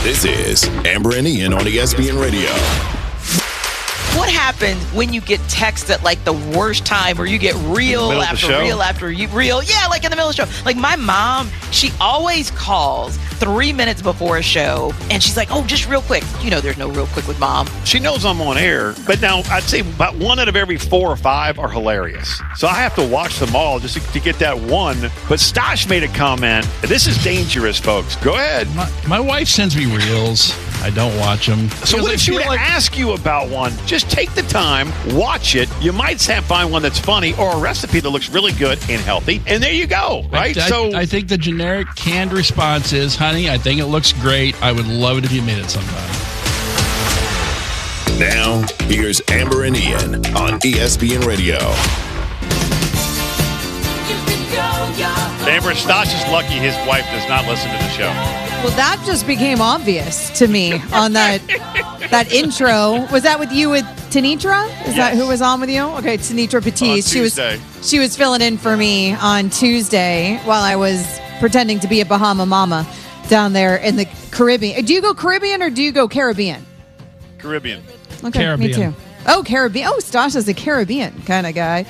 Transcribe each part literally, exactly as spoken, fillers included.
This is Amber and Ian on E S P N Radio. What happens when you get text at like the worst time, or you get reel after reel after you reel? Yeah, like in the middle of the show. Like my mom, she always calls three minutes before a show, and she's like, "Oh, just real quick." You know, there's no real quick with mom. She knows I'm on air, but now I'd say about one out of every four or five are hilarious. So I have to watch them all just to, to get that one. But Stosh made a comment. This is dangerous, folks. Go ahead. My, my wife sends me reels. I don't watch them. So what if she would like- ask you about one? Just take the time, watch it. You might find one that's funny or a recipe that looks really good and healthy, and there you go, right? I, I, so I think the generic canned response is, honey, I think it looks great. I would love it if you made it sometime. Now, here's Amber and Ian on E S P N Radio. Amber, Stosh is lucky his wife does not listen to the show. Well, that just became obvious to me on that that intro. Was that with you with Tanitra? Is yes. that who was on with you? Okay, Tanitra Batiste. She was she was filling in for me on Tuesday while I was pretending to be a Bahama mama down there in the Caribbean. Do you go Caribbean or do you go Caribbean? Caribbean. Okay, Caribbean. Me too. Oh, Caribbean. Oh, Stosh is a Caribbean kind of guy.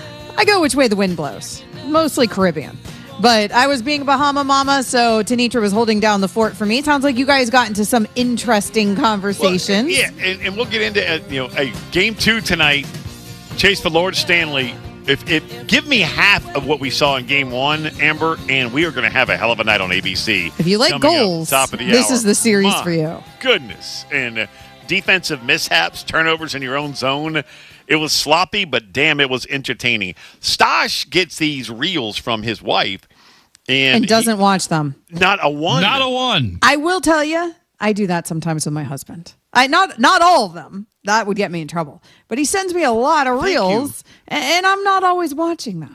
I go which way the wind blows. Mostly Caribbean. But I was being a Bahama mama, so Tanitra was holding down the fort for me. It sounds like you guys got into some interesting conversations. Well, yeah, and, and we'll get into uh, you know a game two tonight. Chase for Lord Stanley. If, if give me half of what we saw in game one, Amber, and we are going to have a hell of a night on A B C. If you like goals, top of the this hour. Is the series My for you. Goodness, and uh, defensive mishaps, turnovers in your own zone. It was sloppy, but damn, it was entertaining. Stosh gets these reels from his wife. And, and doesn't he, watch them. Not a one. Not a one. I will tell you, I do that sometimes with my husband. I not not all of them. That would get me in trouble. But he sends me a lot of Thank reels, and, and I'm not always watching them.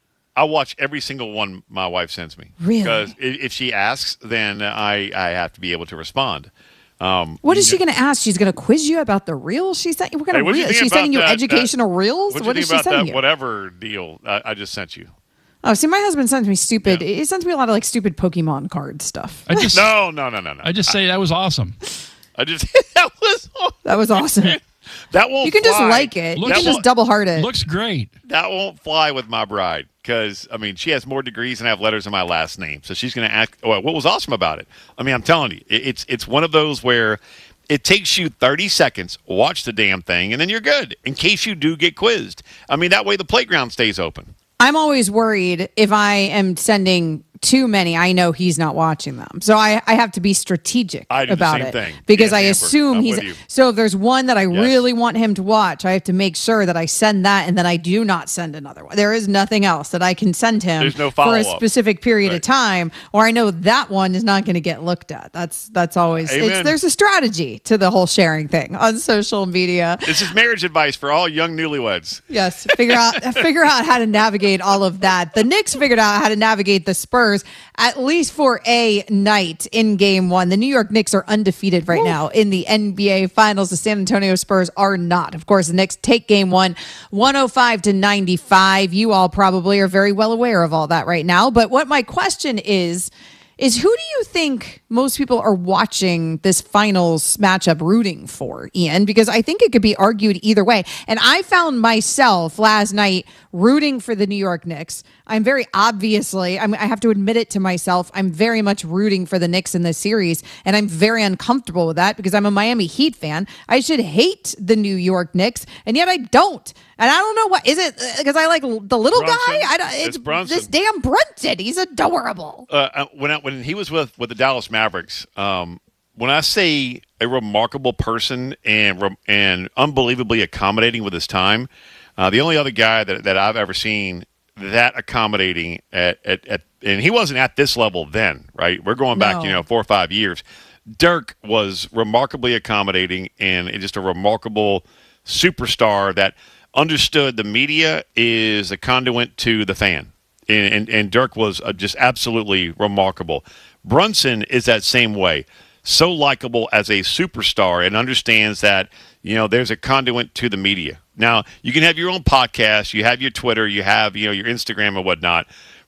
I watch every single one my wife sends me. Really? Because if she asks, then I, I have to be able to respond. Um, what is she going to ask? She's going to quiz you about the reels she sent you? What kind hey, of reels? She's sending you that, educational that, reels? What, what is she about sending that you? Whatever deal I, I just sent you. Oh, see, my husband sends me stupid. Yeah. He sends me a lot of like stupid Pokemon card stuff. I just no, no, no, no, no. I just say I, that was awesome. I just that was that was awesome. That won't. You can fly. just like it. Looks, you can just double heart it. Looks great. That won't fly with my bride because I mean she has more degrees than I have letters in my last name, so she's going to ask. Well, what was awesome about it? I mean, I'm telling you, it, it's it's one of those where it takes you thirty seconds, watch the damn thing, and then you're good in case you do get quizzed. I mean, that way the playground stays open. I'm always worried if I am sending too many, I know he's not watching them. So I, I have to be strategic I do about the same it. thing. Because yes, I Amber, assume I'm he's... with you. So if there's one that I yes. really want him to watch, I have to make sure that I send that and then I do not send another one. There is nothing else that I can send him There's no for a follow-up. specific period right. of time, or I know that one is not going to get looked at. That's that's always... It's, there's a strategy to the whole sharing thing on social media. This is marriage advice for all young newlyweds. Yes, figure out figure out how to navigate all of that. The Knicks figured out how to navigate the Spurs, at least for a night in game one. The New York Knicks are undefeated right Woo. now in the N B A Finals. The San Antonio Spurs are not. Of course, the Knicks take game one, one oh five to ninety-five. You all probably are very well aware of all that right now. But what my question is, is who do you think most people are watching this finals matchup rooting for, Ian? Because I think it could be argued either way. And I found myself last night rooting for the New York Knicks. I'm very obviously, I'm, I have to admit it to myself, I'm very much rooting for the Knicks in this series. And I'm very uncomfortable with that because I'm a Miami Heat fan. I should hate the New York Knicks, and yet I don't. And I don't know what, is it because I like the little Brunson. guy? I don't, it's, it's Brunson. This damn Brunson. He's adorable. Uh, when I, when he was with, with the Dallas Mavericks, um, when I say a remarkable person and and unbelievably accommodating with his time, uh, the only other guy that, that I've ever seen that accommodating at, at, at and he wasn't at this level then, right? We're going back, No. you know, four or five years. Dirk was remarkably accommodating and just a remarkable superstar that understood the media is a conduit to the fan. And, and, and Dirk was uh, just absolutely remarkable. Brunson is that same way. So likable as a superstar and understands that, you know, there's a conduit to the media. Now, you can have your own podcast, you have your Twitter, you have, you know, your Instagram and whatnot.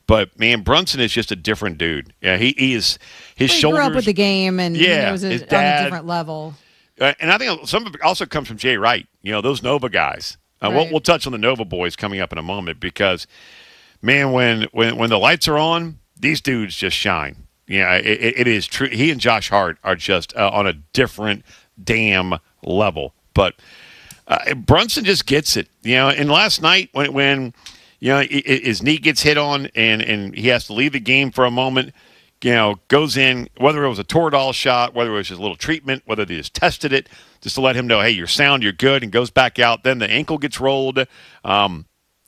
But man, Brunson is just a different dude. Yeah, he, he is his well, he shoulders. grew up with the game and yeah, he knows it his on dad, a different level. Uh, and I think some of it also comes from Jay Wright. You know, those Nova guys. Uh, right. we'll, we'll touch on the Nova boys coming up in a moment because, man, when when when the lights are on, these dudes just shine. Yeah, it, it is true. He and Josh Hart are just uh, on a different damn level. But uh, Brunson just gets it. You know, and last night when when you know his knee gets hit on and and he has to leave the game for a moment. You know, goes in, whether it was a Toradol shot, whether it was just a little treatment, whether they just tested it, just to let him know, hey, you're sound, you're good, and goes back out. Then the ankle gets rolled. Um,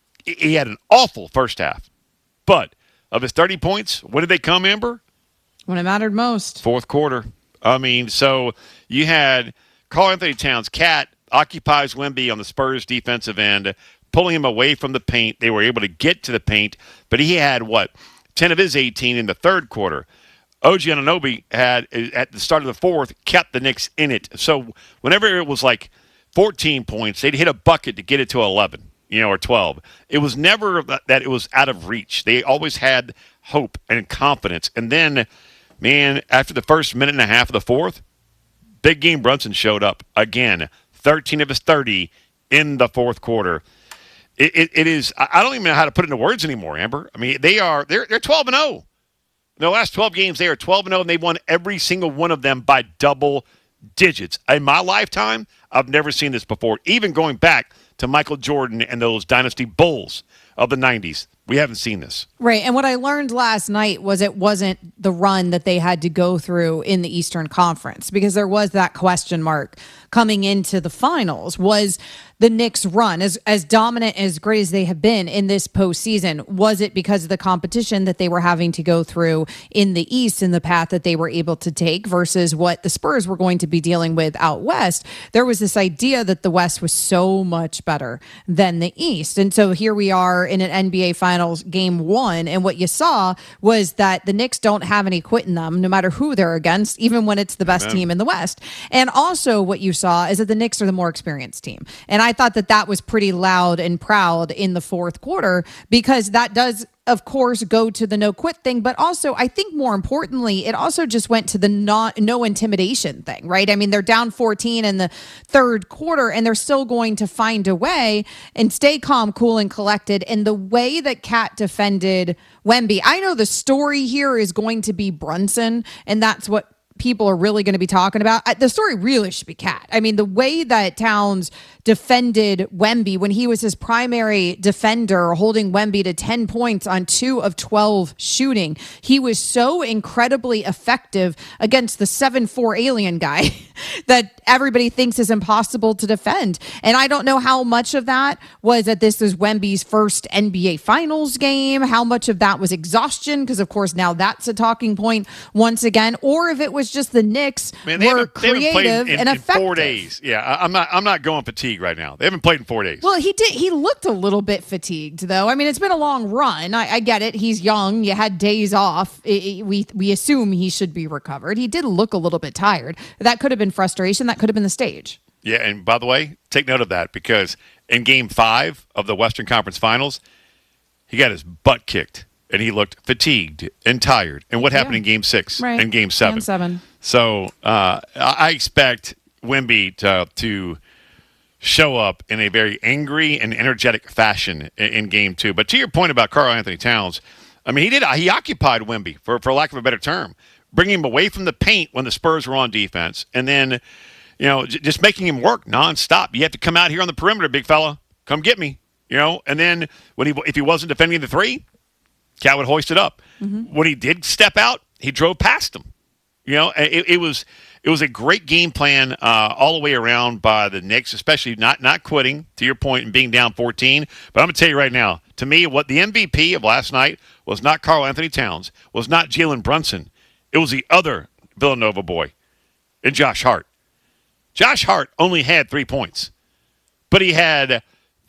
he had an awful first half. But of his thirty points, when did they come, Amber? When it mattered most. Fourth quarter. I mean, so you had Karl-Anthony Towns, Cat, occupies Wemby on the Spurs defensive end, pulling him away from the paint. They were able to get to the paint, but he had, what, ten of his eighteen in the third quarter. O G Anunoby had, at the start of the fourth, kept the Knicks in it. So whenever it was like fourteen points, they'd hit a bucket to get it to eleven, you know, or twelve. It was never that it was out of reach. They always had hope and confidence. And then, man, after the first minute and a half of the fourth, Big Game Brunson showed up again. thirteen of his thirty in the fourth quarter. It, it, it is. I don't even know how to put it into words anymore, Amber. I mean, they are they're they're twelve and zero. In the last twelve games, they are twelve and zero, and they've won every single one of them by double digits. In my lifetime, I've never seen this before. Even going back to Michael Jordan and those Dynasty Bulls of the nineties, we haven't seen this. Right. And what I learned last night was it wasn't the run that they had to go through in the Eastern Conference, because there was that question mark coming into the finals. Was the Knicks' run, as as dominant, as great as they have been in this postseason, was it because of the competition that they were having to go through in the East and the path that they were able to take versus what the Spurs were going to be dealing with out West? There was this idea that the West was so much better than the East. And so here we are in an N B A Finals game one, and what you saw was that the Knicks don't have any quit in them, no matter who they're against, even when it's the best Amen. team in the West. And also what you saw is that the Knicks are the more experienced team. And I thought that that was pretty loud and proud in the fourth quarter, because that does, of course, go to the no quit thing. But also, I think more importantly, it also just went to the not, no intimidation thing, right? I mean, they're down fourteen in the third quarter, and they're still going to find a way and stay calm, cool, and collected. And the way that Cat defended Wemby, I know the story here is going to be Brunson, and that's what people are really going to be talking about. The story really should be Cat. I mean, the way that Towns defended Wemby when he was his primary defender, holding Wemby to ten points on two of twelve shooting, he was so incredibly effective against the seven four alien guy that everybody thinks is impossible to defend. And I don't know how much of that was that this is Wemby's first N B A Finals game, how much of that was exhaustion, because of course now that's a talking point once again, or if it was just the Knicks Man, were creative in, and in effective. Four days. Yeah, I, I'm not. I'm not going fatigue right now. They haven't played in four days. Well, he did. He looked a little bit fatigued, though. I mean, it's been a long run. I, I get it. He's young. You had days off. It, it, we we assume he should be recovered. He did look a little bit tired. That could have been frustration. That could have been the stage. Yeah, and by the way, take note of that, because in Game Five of the Western Conference Finals, he got his butt kicked, and he looked fatigued and tired. And what happened yeah. in Game Six right. and Game Seven? Game Seven. So uh, I expect Wemby to to show up in a very angry and energetic fashion in, in Game Two. But to your point about Karl-Anthony Towns, I mean, he did he occupied Wemby, for for lack of a better term, bringing him away from the paint when the Spurs were on defense, and then you know j- just making him work nonstop. You have to come out here on the perimeter, big fella. Come get me, you know. And then when he if he wasn't defending the three, Cat would hoist it up. Mm-hmm. When he did step out, he drove past him. You know, it, it was it was a great game plan uh, all the way around by the Knicks, especially not not quitting, to your point, and being down fourteen. But I'm going to tell you right now, to me, what the M V P of last night was not Karl-Anthony Towns, was not Jalen Brunson. It was the other Villanova boy, and Josh Hart. Josh Hart only had three points, but he had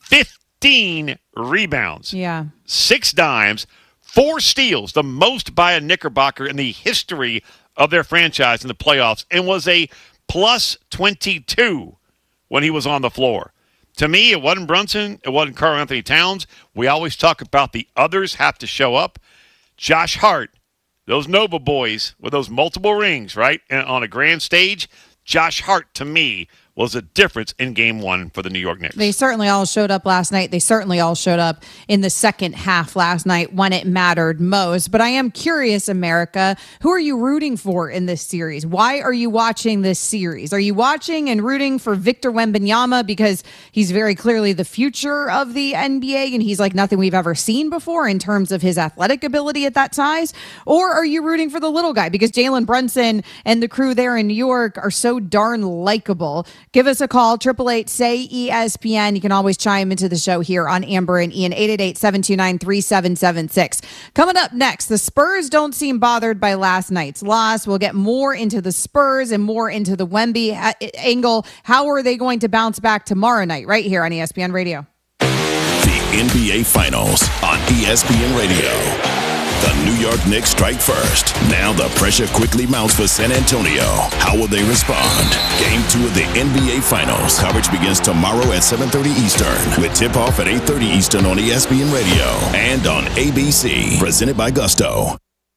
fifteen rebounds, yeah, six dimes, four steals, the most by a Knickerbocker in the history of their franchise in the playoffs, and was a plus twenty-two when he was on the floor. To me, it wasn't Brunson. It wasn't Karl-Anthony Towns. We always talk about the others have to show up. Josh Hart, those Nova boys with those multiple rings, right, and on a grand stage, Josh Hart, to me, was a difference in game one for the New York Knicks. They certainly all showed up last night. They certainly all showed up in the second half last night when it mattered most. But I am curious, America, who are you rooting for in this series? Why are you watching this series? Are you watching and rooting for Victor Wembanyama because he's very clearly the future of the N B A and he's like nothing we've ever seen before in terms of his athletic ability at that size? Or are you rooting for the little guy because Jalen Brunson and the crew there in New York are so darn likable? Give us a call, eight eight eight, S A Y, E S P N. You can always chime into the show here on Amber and Ian, eight eight eight, seven two nine, three seven seven six. Coming up next, the Spurs don't seem bothered by last night's loss. We'll get more into the Spurs and more into the Wemby angle. How are they going to bounce back tomorrow night right here on E S P N Radio? The N B A Finals on E S P N Radio. The New York Knicks strike first. Now the pressure quickly mounts for San Antonio. How will they respond? Game two of the N B A Finals. Coverage begins tomorrow at seven thirty Eastern with tip-off at eight thirty Eastern on E S P N Radio and on A B C. Presented by Gusto.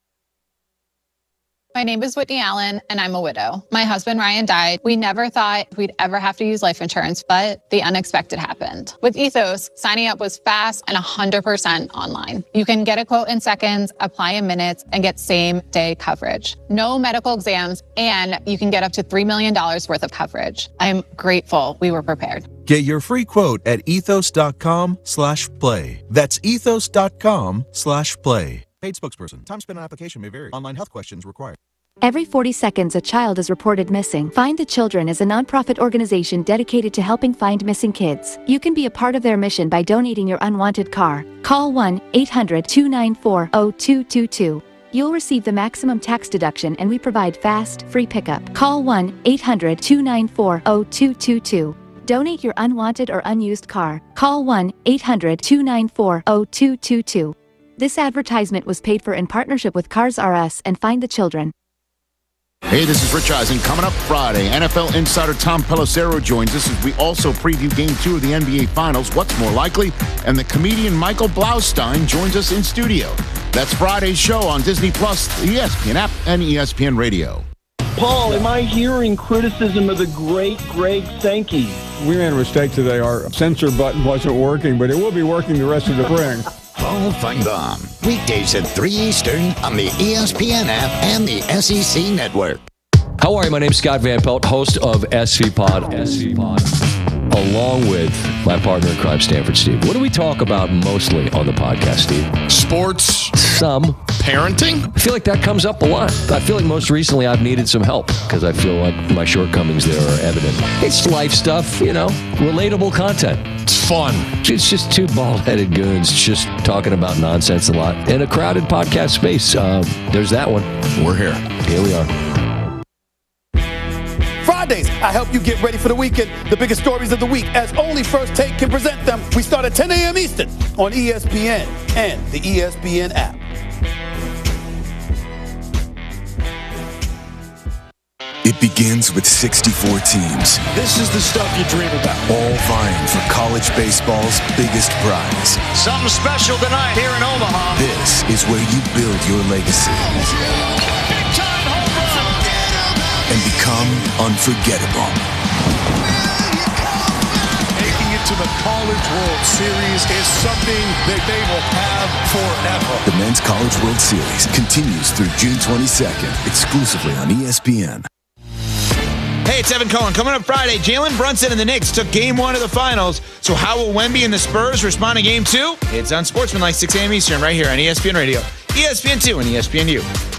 My name is Whitney Allen, and I'm a widow. My husband, Ryan, died. We never thought we'd ever have to use life insurance, but the unexpected happened. With Ethos, signing up was fast and one hundred percent online. You can get a quote in seconds, apply in minutes, and get same-day coverage. No medical exams, and you can get up to three million dollars worth of coverage. I'm grateful we were prepared. Get your free quote at ethos.com slash play. That's ethos.com slash play. Paid spokesperson. Time spent on application may vary. Online health questions required. Every forty seconds, a child is reported missing. Find the Children is a nonprofit organization dedicated to helping find missing kids. You can be a part of their mission by donating your unwanted car. Call one eight hundred, two nine four, zero two two two. You'll receive the maximum tax deduction and we provide fast, free pickup. Call one eight hundred, two nine four, zero two two two. Donate your unwanted or unused car. Call one eight hundred, two nine four, zero two two two. This advertisement was paid for in partnership with Cars R Us and Find the Children. Hey, this is Rich Eisen. Coming up Friday, N F L insider Tom Pelissero joins us as we also preview Game two of the N B A Finals, What's More Likely, and the comedian Michael Blaustein joins us in studio. That's Friday's show on Disney Plus, the E S P N app, and E S P N Radio. Paul, am I hearing criticism of the great Greg Sankey? We made a mistake today. Our censor button wasn't working, but it will be working the rest of the spring. Paul Feinbaum, weekdays at three Eastern on the E S P N app and the S E C Network. How are you? My name's Scott Van Pelt, host of S V Pod. S V Pod. Along with my partner in crime, Stanford Steve. What do we talk about mostly on the podcast, Steve? Sports. Some. Parenting? I feel like that comes up a lot. I feel like most recently I've needed some help because I feel like my shortcomings there are evident. It's life stuff, you know, relatable content. It's fun. It's just two bald-headed goons just talking about nonsense a lot in a crowded podcast space. Uh, there's that one. We're here. Here we are. Fridays, I help you get ready for the weekend. The biggest stories of the week, as only First Take can present them. We start at ten a.m. Eastern on E S P N and the E S P N app. It begins with sixty-four teams. This is the stuff you dream about. All vying for college baseball's biggest prize. Something special tonight here in Omaha. This is where you build your legacy. Big time home run. And become unforgettable. Making it to the College World Series is something that they will have forever. The Men's College World Series continues through June twenty-second, exclusively on E S P N. Hey, it's Evan Cohen. Coming up Friday, Jalen Brunson and the Knicks took game one of the finals. So how will Wemby and the Spurs respond to game two? It's on Sportsmanlike, six a.m. Eastern, right here on E S P N Radio, E S P N two, and E S P N U.